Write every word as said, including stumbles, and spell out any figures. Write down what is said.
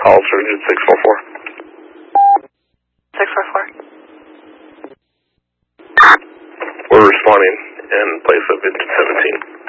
call surgeon six four four. six four four. We're responding in place of engine seventeen.